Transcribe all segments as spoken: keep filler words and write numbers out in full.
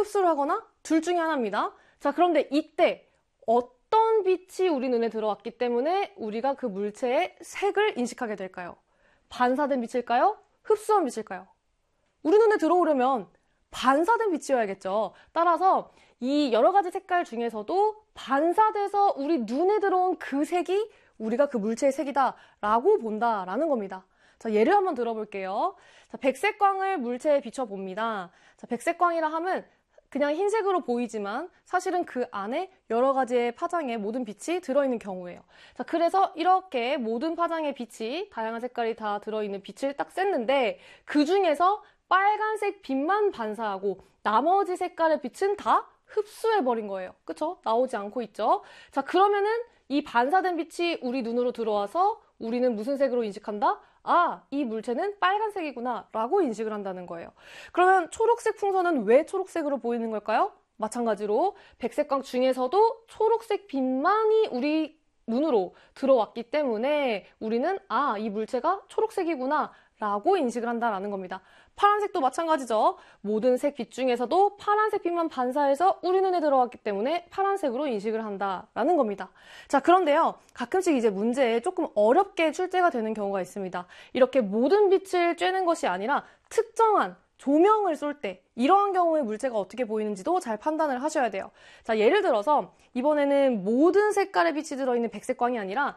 흡수를 하거나 둘 중에 하나입니다. 자, 그런데 이때 어떤 빛이 우리 눈에 들어왔기 때문에 우리가 그 물체의 색을 인식하게 될까요? 반사된 빛일까요? 흡수한 빛일까요? 우리 눈에 들어오려면 반사된 빛이어야겠죠. 따라서 이 여러 가지 색깔 중에서도 반사돼서 우리 눈에 들어온 그 색이 우리가 그 물체의 색이다라고 본다라는 겁니다. 자, 예를 한번 들어볼게요. 자, 백색광을 물체에 비춰봅니다. 자, 백색광이라 함은 그냥 흰색으로 보이지만 사실은 그 안에 여러 가지의 파장의 모든 빛이 들어있는 경우예요. 자, 그래서 이렇게 모든 파장의 빛이 다양한 색깔이 다 들어있는 빛을 딱 쐈는데 그 중에서 빨간색 빛만 반사하고 나머지 색깔의 빛은 다 흡수해버린 거예요. 그쵸? 나오지 않고 있죠? 자, 그러면은 이 반사된 빛이 우리 눈으로 들어와서 우리는 무슨 색으로 인식한다? 아, 이 물체는 빨간색이구나 라고 인식을 한다는 거예요. 그러면 초록색 풍선은 왜 초록색으로 보이는 걸까요? 마찬가지로 백색광 중에서도 초록색 빛만이 우리 눈으로 들어왔기 때문에 우리는 아, 이 물체가 초록색이구나 라고 인식을 한다는 겁니다. 파란색도 마찬가지죠. 모든 색 빛 중에서도 파란색 빛만 반사해서 우리 눈에 들어왔기 때문에 파란색으로 인식을 한다라는 겁니다. 자, 그런데요. 가끔씩 이제 문제에 조금 어렵게 출제가 되는 경우가 있습니다. 이렇게 모든 빛을 쬐는 것이 아니라 특정한 조명을 쏠 때 이러한 경우에 물체가 어떻게 보이는지도 잘 판단을 하셔야 돼요. 자, 예를 들어서 이번에는 모든 색깔의 빛이 들어있는 백색광이 아니라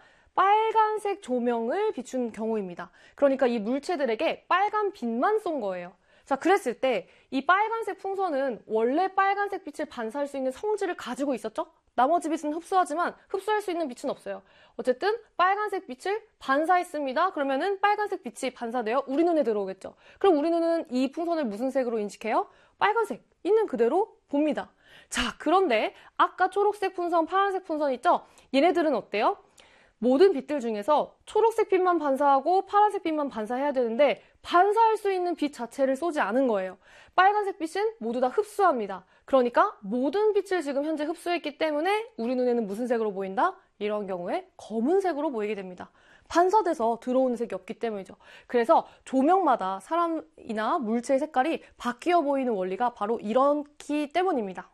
빨간색 조명을 비춘 경우입니다. 그러니까 이 물체들에게 빨간 빛만 쏜 거예요. 자, 그랬을 때 이 빨간색 풍선은 원래 빨간색 빛을 반사할 수 있는 성질을 가지고 있었죠? 나머지 빛은 흡수하지만 흡수할 수 있는 빛은 없어요. 어쨌든 빨간색 빛을 반사했습니다. 그러면은 빨간색 빛이 반사되어 우리 눈에 들어오겠죠. 그럼 우리 눈은 이 풍선을 무슨 색으로 인식해요? 빨간색, 있는 그대로 봅니다. 자, 그런데 아까 초록색 풍선, 파란색 풍선 있죠? 얘네들은 어때요? 모든 빛들 중에서 초록색 빛만 반사하고 파란색 빛만 반사해야 되는데 반사할 수 있는 빛 자체를 쏘지 않은 거예요. 빨간색 빛은 모두 다 흡수합니다. 그러니까 모든 빛을 지금 현재 흡수했기 때문에 우리 눈에는 무슨 색으로 보인다? 이런 경우에 검은색으로 보이게 됩니다. 반사돼서 들어오는 색이 없기 때문이죠. 그래서 조명마다 사람이나 물체의 색깔이 바뀌어 보이는 원리가 바로 이렇기 때문입니다.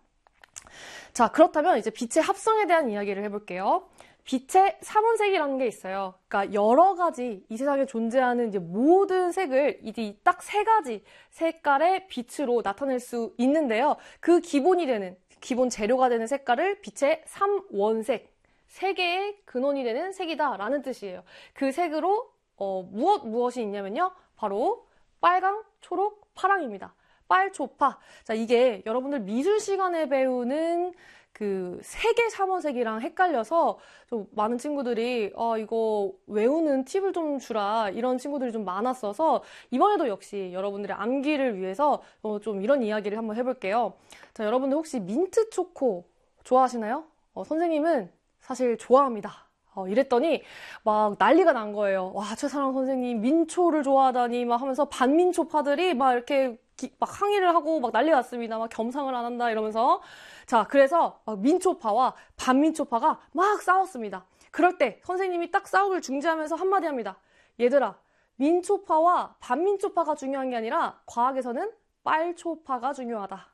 자, 그렇다면 이제 빛의 합성에 대한 이야기를 해볼게요. 빛의 삼원색이라는 게 있어요. 그러니까 여러 가지 이 세상에 존재하는 이제 모든 색을 이 딱 세 가지 색깔의 빛으로 나타낼 수 있는데요. 그 기본이 되는, 기본 재료가 되는 색깔을 빛의 삼원색, 세 개의 근원이 되는 색이다라는 뜻이에요. 그 색으로 어, 무엇 무엇이 있냐면요. 바로 빨강, 초록, 파랑입니다. 빨초파. 자, 이게 여러분들 미술 시간에 배우는 그 세계 삼원색이랑 헷갈려서 좀 많은 친구들이 아, 이거 외우는 팁을 좀 주라 이런 친구들이 좀 많았어서 이번에도 역시 여러분들의 암기를 위해서 어, 좀 이런 이야기를 한번 해볼게요. 자, 여러분들 혹시 민트 초코 좋아하시나요? 어, 선생님은 사실 좋아합니다. 어, 이랬더니 막 난리가 난 거예요. 와, 최사랑 선생님 민초를 좋아하다니 막 하면서 반민초파들이 막 이렇게 기, 막 항의를 하고 막 난리 났습니다. 막 겸상을 안 한다 이러면서. 자, 그래서 막 민초파와 반민초파가 막 싸웠습니다. 그럴 때 선생님이 딱 싸움을 중지하면서 한마디 합니다. 얘들아, 민초파와 반민초파가 중요한 게 아니라 과학에서는 빨초파가 중요하다.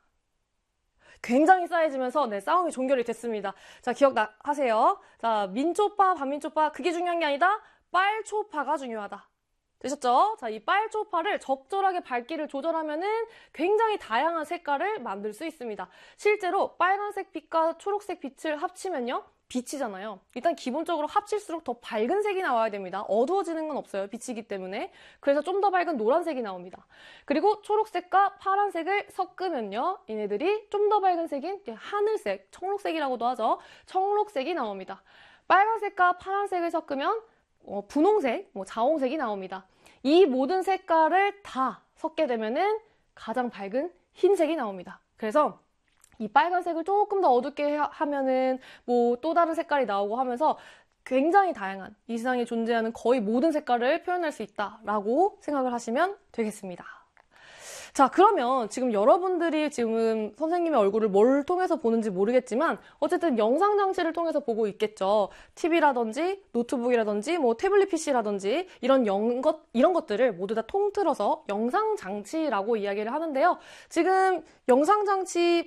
굉장히 쌓여지면서 네, 싸움이 종결이 됐습니다. 자, 기억하세요. 자, 민초파, 반민초파 그게 중요한 게 아니다. 빨초파가 중요하다. 되셨죠? 자, 이 빨초파를 적절하게 밝기를 조절하면은 굉장히 다양한 색깔을 만들 수 있습니다. 실제로 빨간색 빛과 초록색 빛을 합치면요. 빛이잖아요. 일단 기본적으로 합칠수록 더 밝은 색이 나와야 됩니다. 어두워지는 건 없어요. 빛이기 때문에. 그래서 좀 더 밝은 노란색이 나옵니다. 그리고 초록색과 파란색을 섞으면요. 얘네들이 좀 더 밝은 색인 하늘색, 청록색이라고도 하죠. 청록색이 나옵니다. 빨간색과 파란색을 섞으면 어, 분홍색, 뭐 자홍색이 나옵니다. 이 모든 색깔을 다 섞게 되면은 가장 밝은 흰색이 나옵니다. 그래서 이 빨간색을 조금 더 어둡게 하면은 뭐 또 다른 색깔이 나오고 하면서 굉장히 다양한 이 세상에 존재하는 거의 모든 색깔을 표현할 수 있다라고 생각을 하시면 되겠습니다. 자, 그러면 지금 여러분들이 지금 선생님의 얼굴을 뭘 통해서 보는지 모르겠지만 어쨌든 영상 장치를 통해서 보고 있겠죠. 티비라든지 노트북이라든지 뭐 태블릿 피시라든지 이런 영 것, 이런 것들을 모두 다 통틀어서 영상 장치라고 이야기를 하는데요. 지금 영상 장치